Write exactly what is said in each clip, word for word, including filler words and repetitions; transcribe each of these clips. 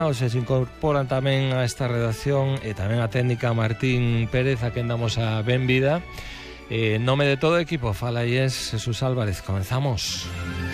Se incorporan tamén a esta redacción e tamén a técnica Martín Pérez, a quen damos a benvida. En nome de todo o equipo, fala e es Jesús Álvarez. Comenzamos.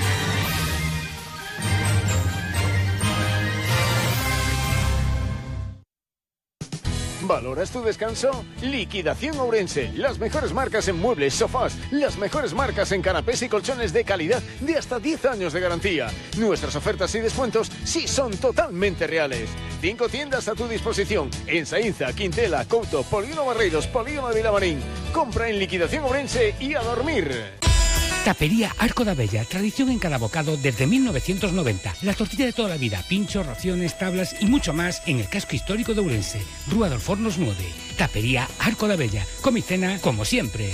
¿Valoras tu descanso? Liquidación Ourense. Las mejores marcas en muebles, sofás. Las mejores marcas en canapés y colchones de calidad de hasta diez años de garantía. Nuestras ofertas y descuentos sí son totalmente reales. Cinco tiendas a tu disposición. En Saínza, Quintela, Couto, Polígono Barreiros, Polígono de Vilamarín. Compra en Liquidación Ourense y a dormir. Tapería Arco da Bella, tradición en cada bocado desde mil novecientos noventa. La tortilla de toda la vida, pinchos, raciones, tablas y mucho más en el casco histórico de Ourense. Rúa dos Fornos nueve. Tapería Arco da Bella. Come y cena como siempre.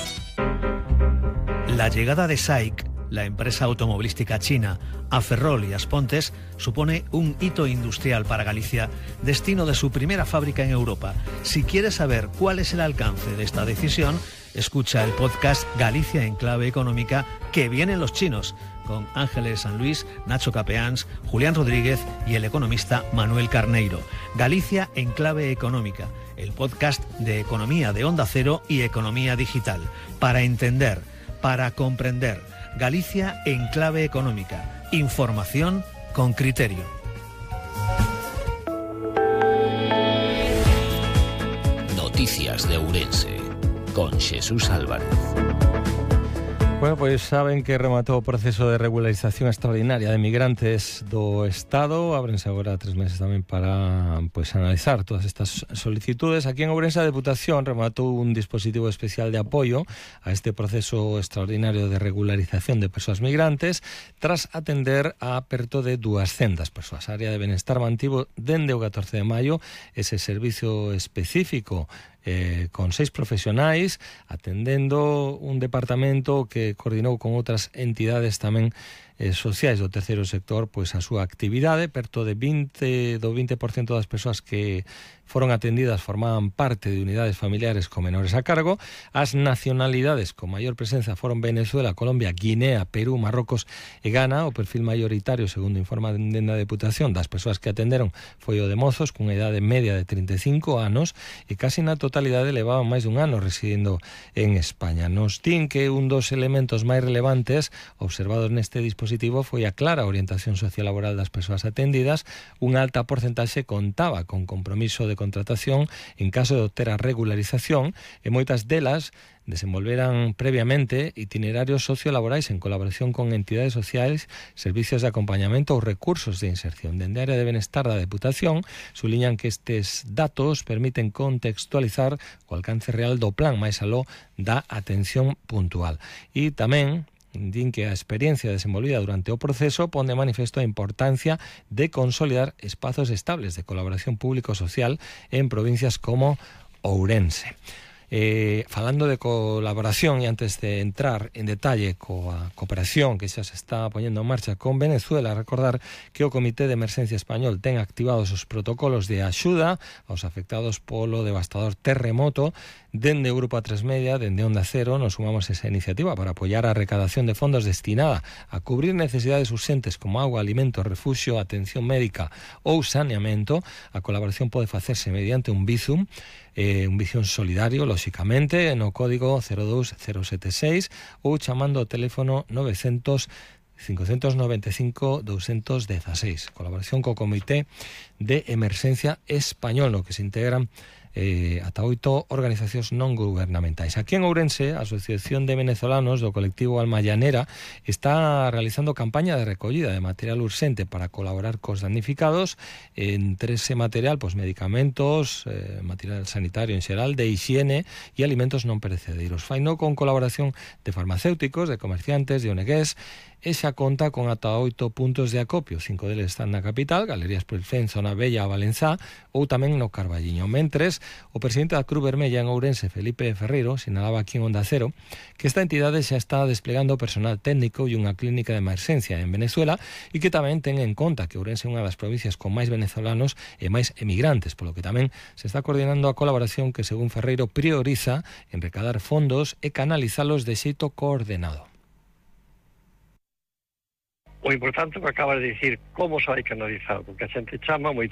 La llegada de S A I C, la empresa automovilística china, a Ferrol y As Pontes, supone un hito industrial para Galicia, destino de su primera fábrica en Europa. Si quieres saber cuál es el alcance de esta decisión, escucha el podcast Galicia en clave económica, que vienen los chinos, con Ángeles San Luis, Nacho Capeáns, Julián Rodríguez y el economista Manuel Carneiro. Galicia en clave económica, el podcast de economía de Onda Cero y economía digital. Para entender, para comprender. Galicia en clave económica. Información con criterio. Noticias de Ourense con Jesús Álvarez. Bueno, pois saben que rematou o proceso de regularización extraordinaria de migrantes do Estado. Ábrense agora tres meses tamén para pois, analizar todas estas solicitudes. Aquí en Ourense a Deputación rematou un dispositivo especial de apoio a este proceso extraordinario de regularización de persoas migrantes tras atender a perto de duascentas persoas. A área de Benestar mantivo dende o catorce de maio ese servicio específico Eh, con seis profesionais atendendo un departamento que coordinou con outras entidades tamén eh, sociais do terceiro sector pois a súa actividade. Perto de vinte do vinte por cento das persoas que foron atendidas formaban parte de unidades familiares con menores a cargo. As nacionalidades con maior presenza foron Venezuela, Colombia, Guinea, Perú, Marrocos e Ghana. O perfil maioritario, segundo informa da Deputación, das persoas que atenderon foi o de mozos cunha idade media de trinta e cinco anos e casi na totalidade levaban máis dun ano residindo en España. Nos din que un dos elementos máis relevantes observados neste dispositivo foi a clara orientación sociolaboral das persoas atendidas. Unha alta porcentaxe contaba con compromiso de contratación en caso de obter a regularización e moitas delas desenvolveran previamente itinerarios sociolaborais en colaboración con entidades sociais, servicios de acompañamento ou recursos de inserción. Dende a área de Benestar da Deputación suliñan que estes datos permiten contextualizar o alcance real do plan máis aló da atención puntual. E tamén din que a experiencia desenvolvida durante o proceso pon de manifesto a importancia de consolidar espazos estables de colaboración público-social en provincias como Ourense. Eh, falando de colaboración e antes de entrar en detalle coa cooperación que xa se está poñendo en marcha con Venezuela, recordar que o Comité de Emerxencia Español ten activados os protocolos de axuda aos afectados polo devastador terremoto. Dende o Grupo A tres Media, dende Onda Cero, nos sumamos a esa iniciativa para apoiar a recadación de fondos destinada a cubrir necesidades urxentes como agua, alimento, refugio, atención médica ou saneamento. A colaboración pode facerse mediante un Bizum, eh, un Bizum solidario, lóxicamente, no código cero dous cero sete seis ou chamando o teléfono novecientos, cinco noventa e cinco, doscientos dieciséis. Colaboración co Comité de Emerxencia Español, no que se integran Eh, ata oito organizacións non gubernamentais. Aquí en Ourense, a Asociación de Venezolanos do colectivo Alma Llanera está realizando campaña de recollida de material urxente para colaborar cos damnificados. Entre ese material, pues, medicamentos, eh, material sanitario en xeral, de hixiene e alimentos non perecedeiros. Faino con colaboración de farmacéuticos, de comerciantes, de O N Gs, e xa conta con ata oito puntos de acopio. Cinco deles están na capital, Galerías Pelfen, Zona Bella, Valenzá, ou tamén no Carballiño. Mentres, o presidente da Cruz Vermella en Ourense, Felipe Ferreiro, sinalaba aquí en Onda Cero que esta entidade xa está desplegando personal técnico e unha clínica de emerxencia en Venezuela e que tamén ten en conta que Ourense é unha das provincias con máis venezolanos e máis emigrantes, polo que tamén se está coordinando a colaboración que, según Ferreiro, prioriza en recadar fondos e canalizalos de xeito coordenado. O importante que acabas de dicir, como se vai canalizar, porque a xente chama, moi